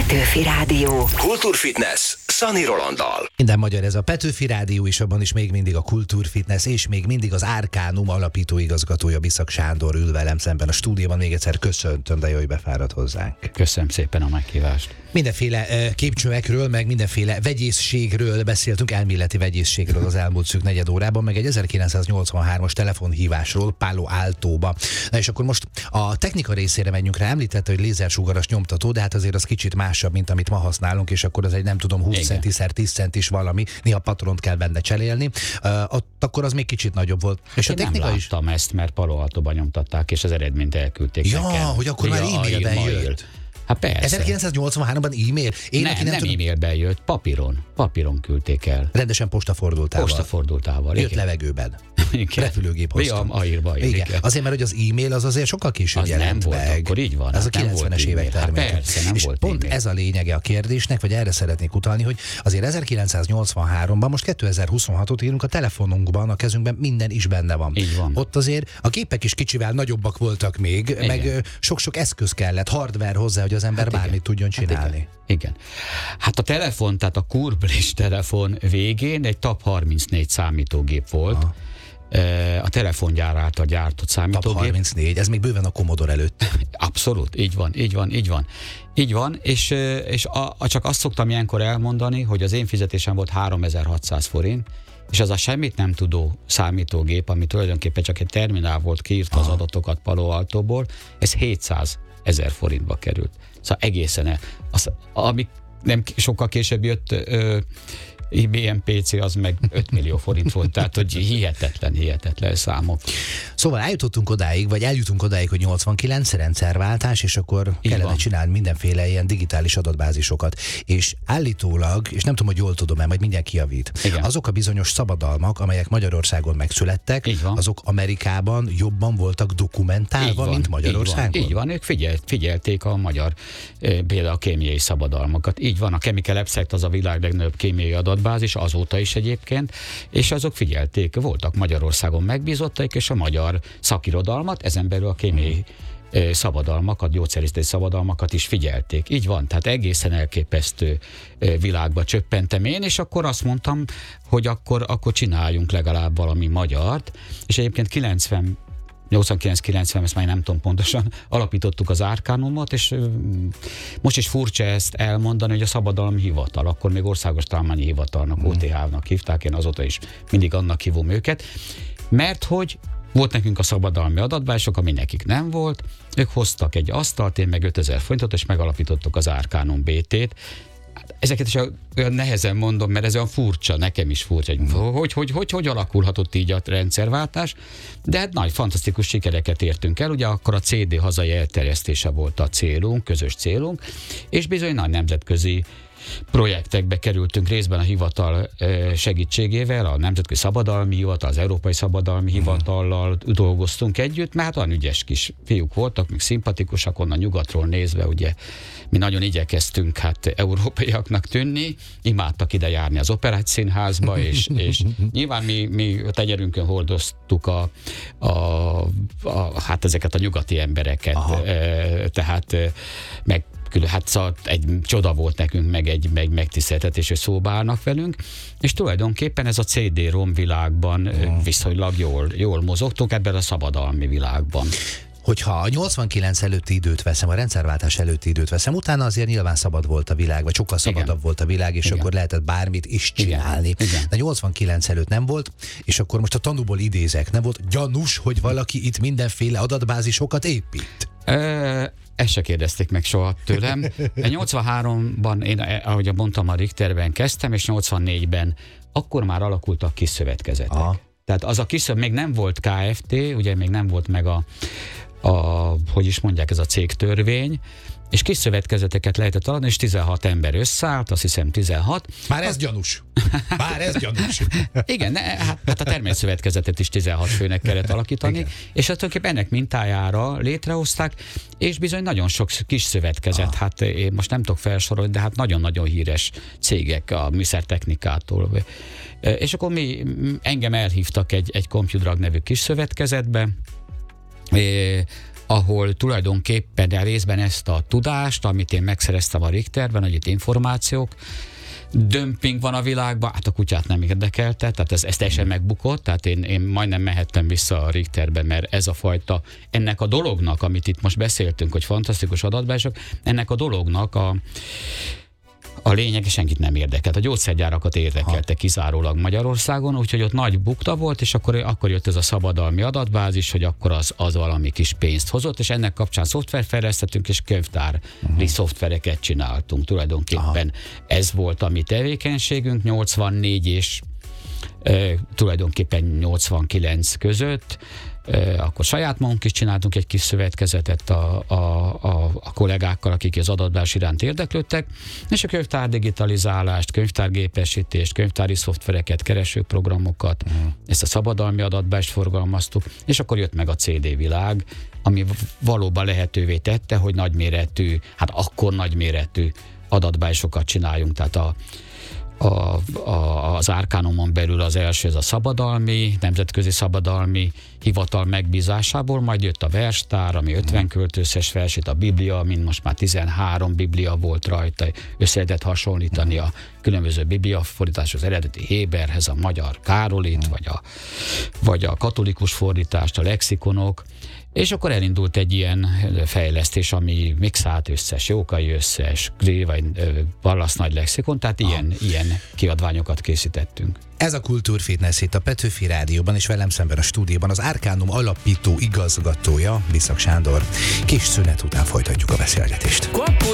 Petőfi Rádió. Kultúrfitness Szani Rolanddal. Minden magyar, ez a Petőfi Rádió, és abban is még mindig a Kultúrfitness, és még mindig az Arcanum alapító igazgatója Biszak Sándor ül velem szemben a stúdióban. Még egyszer köszöntöm, de jó, hogy befáradt hozzánk. Köszönöm szépen a meghívást. Mindenféle képcsövekről, meg mindenféle vegyészségről beszéltünk, elméleti vegyészségről az elmúlt szűk negyed órában, meg egy 1983-as telefonhívásról Palo Altóba. Na és akkor most a technika részére menjünk rá. Említette, hogy lézersugaras nyomtató, de hát azért az kicsit másabb, mint amit ma használunk, és akkor az egy nem tudom 20 centiszer 10 centis valami, néha patront kell benne cserélni. Akkor az még kicsit nagyobb volt. És én a technika nem láttam ezt, mert Palo Altóban nyomtatták, és az eredményt elküldték nekem. Ja, hogy akkor már e-mailben jött. Hát persze. 1983-ban e-mail? Nem e-mailben jött, papíron küldték el. Rendesen postafordultával. Postafordultával. Jött levegőben. Igen. Repülőgép hoztam. Igen. Azért, mert hogy az e-mail az azért sokkal később jelent nem meg. Volt, akkor így van. Ez a 90-es évek terméke. Hát persze, nem és volt pont e-mail. Ez a lényege a kérdésnek, vagy erre szeretnék utalni, hogy azért 1983-ban, most 2026-ot írunk, a telefonunkban, a kezünkben minden is benne van. Így van. Ott azért a képek is kicsivel nagyobbak voltak még, igen. Meg sok-sok eszköz kellett, hardware hozzá, hogy az ember bármit tudjon csinálni. Igen. Hát a telefon, tehát a kurblis telefon végén egy TAP 34 számítógép volt. Aha. A telefongyár által gyártott számítógép. TAP 34, ez még bőven a Commodore előtt. Abszolút, így van, és csak azt szoktam ilyenkor elmondani, hogy az én fizetésem volt 3600 forint, és az a semmit nem tudó számítógép, ami tulajdonképpen csak egy terminál volt, kiírta az adatokat Palo Altóból, ez 700 000 forintba került. Szóval egészen ami nem sokkal később jött IBM PC, az meg 5 millió forint volt, tehát hogy hihetetlen számok. Szóval eljutunk odáig, hogy 89 rendszerváltás, és akkor kellene csinálni mindenféle ilyen digitális adatbázisokat. És állítólag, és nem tudom, hogy jól tudom-e, majd mindjárt kijavít, azok a bizonyos szabadalmak, amelyek Magyarországon megszülettek, azok Amerikában jobban voltak dokumentálva, mint Magyarországon? Így van, ők figyelték a magyar például a kémiai szabadalmakat. Így van, a Chemical Abstract az a világ legnagyobb kémiai adatbázis, azóta is egyébként, és azok figyelték, voltak Magyarországon megbízottaik, és a magyar szakirodalmat, ezen belül a kémiai szabadalmakat, gyógyszerészeti szabadalmakat is figyelték. Így van, tehát egészen elképesztő világba csöppentem én, és akkor azt mondtam, hogy akkor csináljunk legalább valami magyart, és egyébként 89-90, ezt már nem tudom pontosan, alapítottuk az Arcanumot, és most is furcsa ezt elmondani, hogy a Szabadalmi Hivatal, akkor még Országos Találmányi Hivatalnak, OTH-nak hívták, én azóta is mindig annak hívom őket, mert hogy volt nekünk a szabadalmi adatbázisok, ami nekik nem volt, ők hoztak egy asztalt, én meg 5000 forintot, és megalapítottuk az Arcanum BT-t. Ezeket is olyan nehezen mondom, mert ez olyan furcsa, nekem is furcsa, hogy alakulhatott így a rendszerváltás, de hát nagy, fantasztikus sikereket értünk el, ugye akkor a CD hazai elterjesztése volt a célunk, közös célunk, és bizony nagy nemzetközi projektekbe kerültünk részben a hivatal segítségével, a Nemzetközi Szabadalmi Hivatal, az Európai Szabadalmi Hivatallal dolgoztunk együtt, mert hát olyan ügyes kis fiúk voltak, még szimpatikusak, onnan nyugatról nézve, ugye mi nagyon igyekeztünk hát európaiaknak tűnni, imádtak ide járni az Operált Színházba, és nyilván mi a tenyerünkön hordoztuk hát ezeket a nyugati embereket, tehát meg hát szóval egy csoda volt nekünk, meg egy megtiszteltetés, hogy szóba állnak velünk, és tulajdonképpen ez a CD-ROM világban viszonylag jól mozogtunk ebben a szabadalmi világban. Hogyha a 89 előtti időt veszem, a rendszerváltás előtti időt veszem, utána azért nyilván szabad volt a világ, vagy sokkal szabadabb volt a világ, és akkor lehetett bármit is csinálni. De 89 előtt nem volt, és akkor most a tanúból idézek, nem volt gyanús, hogy valaki itt mindenféle adatbázisokat épít? Ezt se kérdezték meg soha tőlem. 83-ban én, ahogy mondtam, a Richterben kezdtem, és 84-ben akkor már alakultak kis szövetkezetek. Tehát az a kis még nem volt Kft., ugye még nem volt meg hogy is mondják, ez a cégtörvény, és kis szövetkezeteket lehetett adni, és 16 ember összeállt, azt hiszem 16. Már ez gyanús. Igen, hát a természetszövetkezetet is 16 főnek kellett alakítani, és tulajdonképpen ennek mintájára létrehozták, és bizony nagyon sok kis szövetkezet, hát én most nem tudok felsorolni, de hát nagyon-nagyon híres cégek a műszertechnikától. És akkor engem elhívtak egy Compudrag nevű kis szövetkezetbe, ahol tulajdonképpen részben ezt a tudást, amit én megszereztem a Richterben, hogy itt információk, dömping van a világban, hát a kutyát nem érdekelte, tehát ez teljesen megbukott, tehát én majdnem mehettem vissza a Richterbe, mert ez a fajta, ennek a dolognak, amit itt most beszéltünk, hogy fantasztikus adatbázisok, ennek a dolognak a lényeg senkit nem érdekelt. A gyógyszergyárakat érdekelte kizárólag Magyarországon, úgyhogy ott nagy bukta volt, és akkor jött ez a szabadalmi adatbázis, hogy akkor az valami kis pénzt hozott, és ennek kapcsán szoftvert és könyvtári szoftvereket csináltunk. Tulajdonképpen ez volt a mi tevékenységünk 84 és tulajdonképpen 89 között. Akkor saját magunk is csináltunk egy kis szövetkezetet a kollégákkal, akik az adatbázis iránt érdeklődtek, és a könyvtár digitalizálást, könyvtárgépesítést, könyvtári szoftvereket, keresőprogramokat, ezt a szabadalmi adatbázist forgalmaztuk, és akkor jött meg a CD világ, ami valóban lehetővé tette, hogy nagyméretű, hát akkor nagyméretű adatbázisokat csináljunk, tehát az Arcanumon belül az első, ez a szabadalmi, nemzetközi szabadalmi hivatal megbízásából, majd jött a verstár, ami 50 költőszes versét, a Biblia, mint most már 13 Biblia volt rajta, össze lehetett hasonlítani a különböző Biblia fordítás az eredeti Héberhez, a magyar Károlit, vagy a katolikus fordítást, a lexikonok, és akkor elindult egy ilyen fejlesztés, ami Mixát összes, Jókai összes, vagy Wallace nagy lexikon, tehát ilyen kiadványokat készítettünk. Ez a Kultúrfitness itt a Petőfi Rádióban, és velem szemben a stúdióban az Arcanum alapító igazgatója, Viszak Sándor. Kis szünet után folytatjuk a beszélgetést.